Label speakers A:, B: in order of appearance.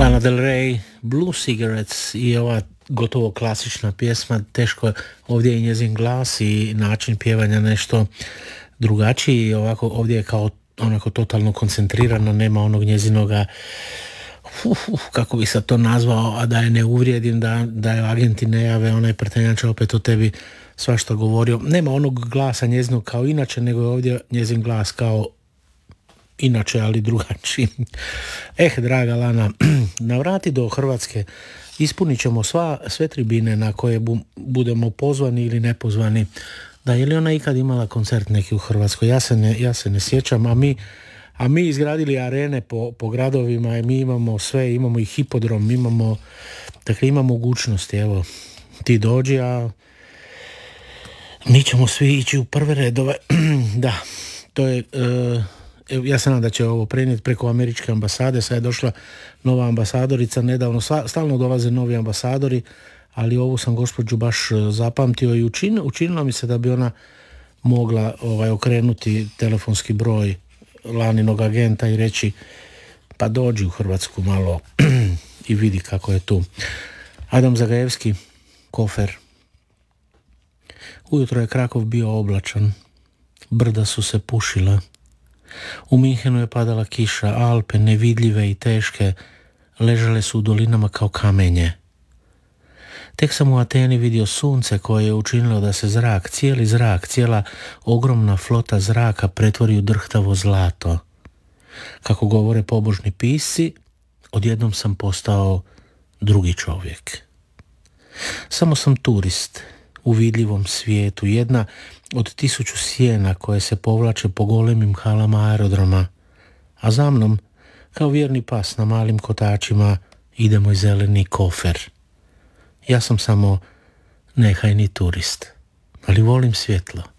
A: Lana Del Rey, Blue Cigarettes i ova gotovo klasična pjesma, teško ovdje je njezin glas i način pjevanja nešto drugačiji, ovako ovdje je kao onako totalno koncentrirano, nema onog njezinoga kako bi se to nazvao, a da je ne uvrijedim, da je agenti ne jave, onaj prtenjač opet o tebi svašta govorio, nema onog glasa njezinog kao inače, nego je ovdje njezin glas kao inače, ali drugačiji. Draga Lana, navrati do Hrvatske, ispunit ćemo sve tribine na koje budemo pozvani ili nepozvani. Da, je li ona ikad imala koncert neki u Hrvatskoj? Ja se ne sjećam, a mi izgradili arene po gradovima i mi imamo sve, imamo i hipodrom, ima mogućnosti, evo, ti dođi, a mi ćemo svi ići u prve redove. Da, to je... ja se nadam da će ovo prenijeti preko američke ambasade. Sad je došla nova ambasadorica nedavno, stalno dolaze novi ambasadori, ali ovu sam gospođu baš zapamtio i učinilo mi se da bi ona mogla okrenuti telefonski broj Laninog agenta i reći pa dođi u Hrvatsku malo i vidi kako je tu. Adam Zagajevski, Kofer. Ujutro je Krakov bio oblačan, brda su se pušila. U Minhenu je padala kiša, Alpe, nevidljive i teške, ležale su u dolinama kao kamenje. Tek sam u Ateni vidio sunce koje je učinilo da se cijeli zrak, cijela ogromna flota zraka pretvori u drhtavo zlato. Kako govore pobožni pisci, odjednom sam postao drugi čovjek. Samo sam turist u vidljivom svijetu, jedna od 1000 sjena koje se povlače po golemim halama aerodroma, a za mnom, kao vjerni pas na malim kotačima, ide moj zeleni kofer. Ja sam samo nehajni turist, ali volim svjetlo.